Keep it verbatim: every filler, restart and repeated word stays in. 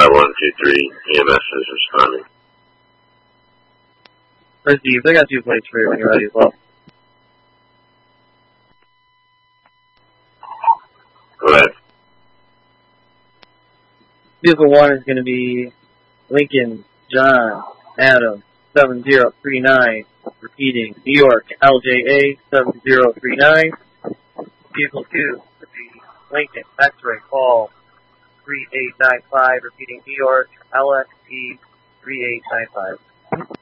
one two three, E M S is responding. Steve, I got two plates for you when you're ready as well. Go ahead. Vehicle one is going to be Lincoln John Adam seven zero three nine, repeating New York L J A seven zero three nine. Vehicle two would be Lincoln X-Ray Paul three eight nine five, repeating New York L X T three eight nine five.